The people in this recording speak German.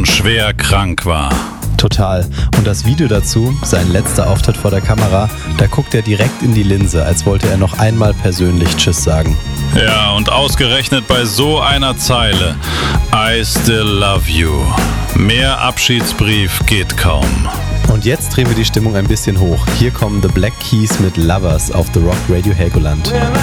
schon schwer krank war. Total. Und das Video dazu, sein letzter Auftritt vor der Kamera, da guckt er direkt in die Linse, als wollte er noch einmal persönlich Tschüss sagen. Ja, und ausgerechnet bei so einer Zeile. I still love you. Mehr Abschiedsbrief geht kaum. Und jetzt drehen wir die Stimmung ein bisschen hoch. Hier kommen The Black Keys mit Lovers auf The Rock Radio Helgoland.